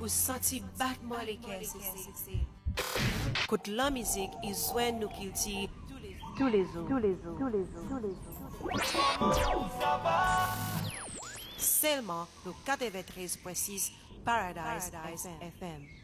pour sentir battement les caisses. Côte la musique, ils joignent nous qui tous les jours. Seulement le 93.6 Paradise FM.